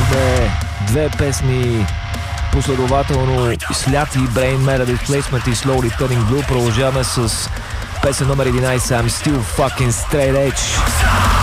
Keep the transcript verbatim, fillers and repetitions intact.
Чухме две песни последователно сляти, Brain Matter Replacement и Slowly Turning Blue. Продължаваме с песен номер единайсет, I'm Still Fucking Straight Edge.